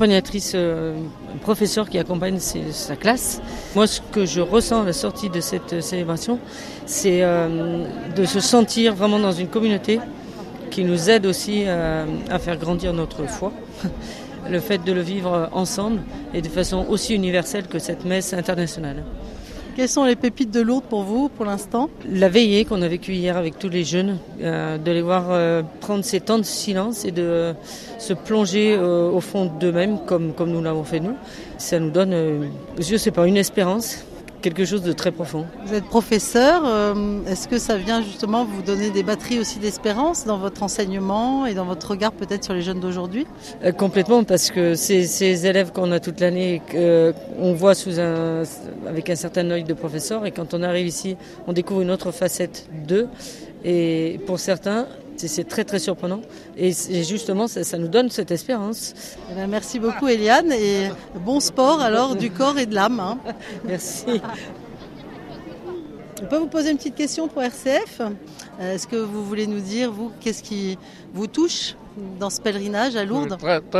accompagnatrice, professeur qui accompagne sa classe. Moi, ce que je ressens à la sortie de cette célébration, c'est de se sentir vraiment dans une communauté qui nous aide aussi à faire grandir notre foi. Le fait de le vivre ensemble et de façon aussi universelle que cette messe internationale. Quelles sont les pépites de Lourdes pour vous, pour l'instant ? La veillée qu'on a vécue hier avec tous les jeunes, de les voir prendre ces temps de silence et de se plonger au fond d'eux-mêmes, comme nous l'avons fait nous, ça nous donne, je sais pas, une espérance, quelque chose de très profond. Vous êtes professeur, est-ce que ça vient justement vous donner des batteries aussi d'espérance dans votre enseignement et dans votre regard peut-être sur les jeunes d'aujourd'hui ? Complètement, parce que ces élèves qu'on a toute l'année, on voit avec un certain œil de professeur, et quand on arrive ici, on découvre une autre facette d'eux, et pour certains, c'est très très surprenant, et justement ça nous donne cette espérance. Eh bien, merci beaucoup Eliane, et bon sport alors du corps et de l'âme. Hein. Merci. On peut vous poser une petite question pour RCF ? Est-ce que vous voulez nous dire, vous, qu'est-ce qui vous touche dans ce pèlerinage à Lourdes ?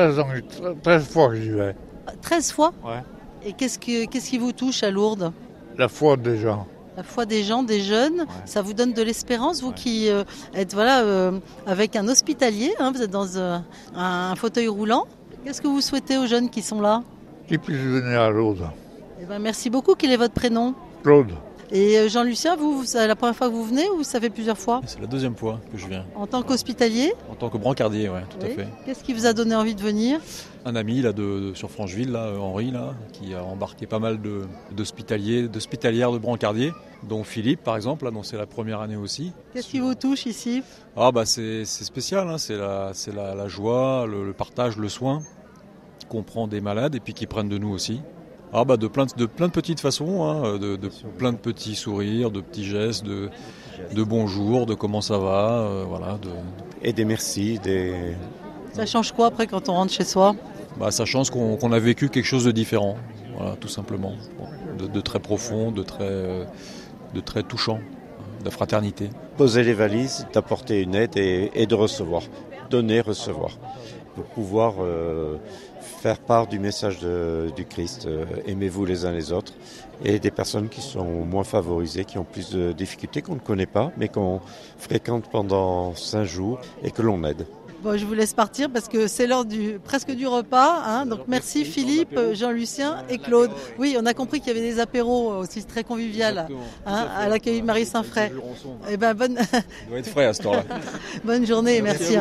13 fois que j'y vais. 13 fois ? Ouais. Et qu'est-ce qui vous touche à Lourdes ? La foi des gens. La foi des gens, des jeunes, ouais. Ça vous donne de l'espérance, vous qui êtes avec un hospitalier, hein, vous êtes dans un fauteuil roulant. Qu'est-ce que vous souhaitez aux jeunes qui sont là ? Qu'ils puissent venir à Lourdes. Eh ben, merci beaucoup. Quel est votre prénom ? Claude. Et Jean-Lucien, vous, c'est la première fois que vous venez ou ça fait plusieurs fois ? C'est la deuxième fois que je viens. En tant qu'hospitalier ? En tant que brancardier, oui, tout à fait. Qu'est-ce qui vous a donné envie de venir ? Un ami là, sur Francheville, là, Henri, là, qui a embarqué pas mal d'hospitalières de brancardiers, dont Philippe par exemple, là, dont c'est la première année aussi. Qu'est-ce qui vous touche ici ? C'est spécial, hein, c'est la joie, le partage, le soin qu'on prend des malades et puis qu'ils prennent de nous aussi. De plein de petites façons, hein, de plein de petits sourires, de petits gestes, de bonjour, de comment ça va, voilà. Et des merci, Ça change quoi après quand on rentre chez soi ? Ça change qu'on a vécu quelque chose de différent, voilà, tout simplement, de très profond, de très touchant, de fraternité. Poser les valises, d'apporter une aide et de recevoir, donner, recevoir, pour pouvoir faire part du message du Christ, aimez-vous les uns les autres, et des personnes qui sont moins favorisées, qui ont plus de difficultés, qu'on ne connaît pas, mais qu'on fréquente pendant 5 jours et que l'on aide. Bon, je vous laisse partir parce que c'est l'heure presque du repas. Hein. Donc merci Philippe, Jean-Lucien et Claude. Oui, on a compris qu'il y avait des apéros aussi très convivial à l'accueil Marie Saint-Fray. Eh ben, Il doit être frais à ce temps-là. Bonne journée et merci.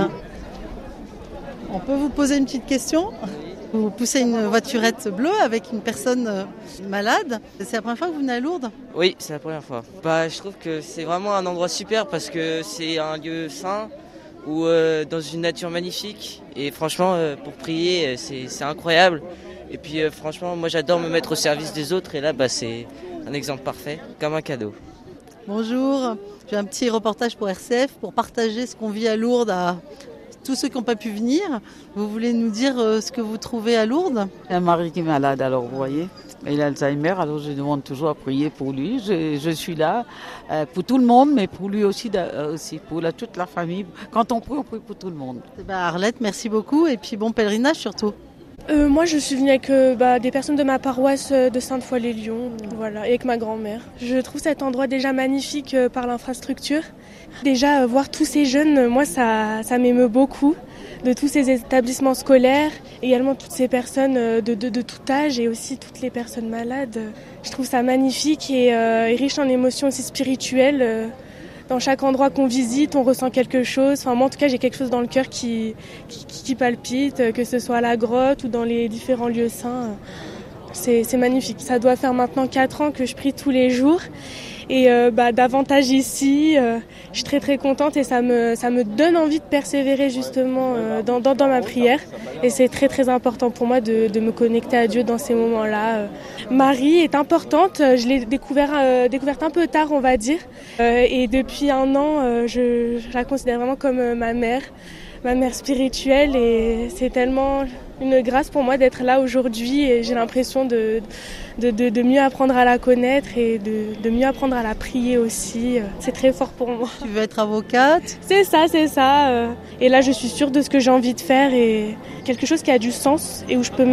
On peut vous poser une petite question ? Vous poussez une voiturette bleue avec une personne malade. C'est la première fois que vous venez à Lourdes ? Oui, c'est la première fois. Je trouve que c'est vraiment un endroit super parce que c'est un lieu sain ou dans une nature magnifique. Et franchement, pour prier, c'est incroyable. Et puis franchement, moi j'adore me mettre au service des autres. Et là, c'est un exemple parfait, comme un cadeau. Bonjour, j'ai un petit reportage pour RCF pour partager ce qu'on vit à Lourdes à tous ceux qui n'ont pas pu venir. Vous voulez nous dire ce que vous trouvez à Lourdes ? J'ai un mari qui est malade, alors vous voyez. Il a Alzheimer, alors je demande toujours à prier pour lui. Je suis là pour tout le monde, mais pour lui aussi pour toute la famille. Quand on prie pour tout le monde. Arlette, merci beaucoup et puis bon pèlerinage surtout. Moi, je suis venue avec des personnes de ma paroisse de Sainte-Foy-les-Lyons, voilà, et avec ma grand-mère. Je trouve cet endroit déjà magnifique par l'infrastructure. Déjà, voir tous ces jeunes, moi, ça m'émeut beaucoup. De tous ces établissements scolaires, également toutes ces personnes de tout âge et aussi toutes les personnes malades. Je trouve ça magnifique et riche en émotions aussi spirituelles. Dans chaque endroit qu'on visite, on ressent quelque chose. Enfin, moi, en tout cas, j'ai quelque chose dans le cœur qui palpite, que ce soit à la grotte ou dans les différents lieux saints. C'est magnifique. Ça doit faire maintenant 4 ans que je prie tous les jours. Et davantage ici, je suis très très contente et ça me donne envie de persévérer justement dans ma prière. Et c'est très très important pour moi de me connecter à Dieu dans ces moments-là. Marie est importante, je l'ai découverte un peu tard on va dire. Et depuis 1 an, je la considère vraiment comme ma mère spirituelle et c'est tellement une grâce pour moi d'être là aujourd'hui et j'ai l'impression de mieux apprendre à la connaître et de mieux apprendre à la prier aussi. C'est très fort pour moi. Tu veux être avocate ? C'est ça. Et là, je suis sûre de ce que j'ai envie de faire et quelque chose qui a du sens et où je peux